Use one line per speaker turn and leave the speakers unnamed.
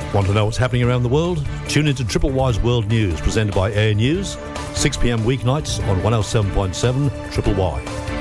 Want to know what's happening around the world? Tune into Triple Y's World News, presented by Air News, 6 p.m. weeknights on 107.7 Triple Y.